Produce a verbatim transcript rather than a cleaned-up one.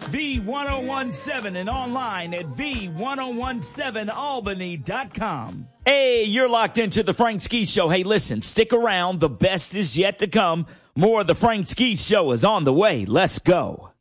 V ten seventeen and online at V ten seventeen Albany dot com. Hey, you're locked into the Frank Ski Show. Hey, listen, stick around. The best is yet to come. More of the Frank Ski Show is on the way. Let's go.